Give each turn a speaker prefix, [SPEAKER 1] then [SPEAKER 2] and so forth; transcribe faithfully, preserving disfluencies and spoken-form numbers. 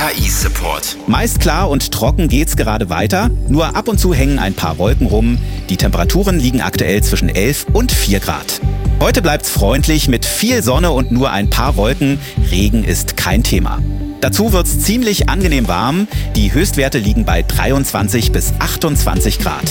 [SPEAKER 1] K I-Support.
[SPEAKER 2] Meist klar und trocken geht's gerade weiter. Nur ab und zu hängen ein paar Wolken rum. Die Temperaturen liegen aktuell zwischen elf und vier Grad. Heute bleibt's freundlich mit viel Sonne und nur ein paar Wolken. Regen ist kein Thema. Dazu wird's ziemlich angenehm warm. Die Höchstwerte liegen bei dreiundzwanzig bis achtundzwanzig Grad.